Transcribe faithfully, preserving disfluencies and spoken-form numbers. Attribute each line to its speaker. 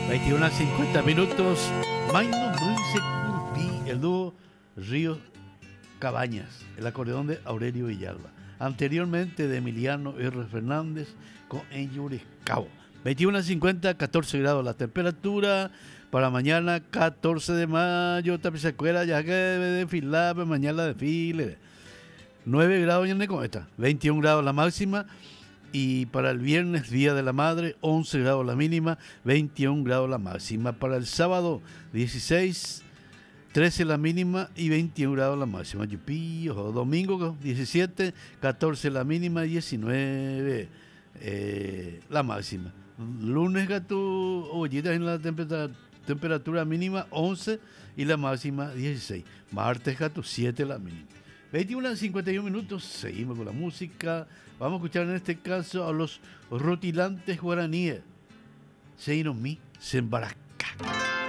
Speaker 1: veintiuna a cincuenta minutos. Maino Dulce Curpi, el dúo Río Cabañas, el acordeón de Aurelio Villalba. Anteriormente de Emiliano R. Fernández con Enyuris Cabo. veintiuna a cincuenta, catorce grados la temperatura. Para mañana, catorce de mayo, Tapizacuera, ya que debe desfilar, mañana desfile. nueve grados en Cometa, veintiún grados la máxima. Y para el viernes, Día de la Madre, once grados la mínima, veintiún grados la máxima. Para el sábado, dieciséis, trece la mínima y veintiún grados la máxima. Yupillo, domingo, diecisiete, catorce la mínima, diecinueve eh, la máxima. Lunes, gato, ollitas en la temperatura, temperatura mínima, once y la máxima, dieciséis. Martes, gato, siete la mínima. veintiuna a cincuenta y uno minutos, seguimos con la música. Vamos a escuchar en este caso a los rutilantes guaraníes. Seinomi Sembaracá.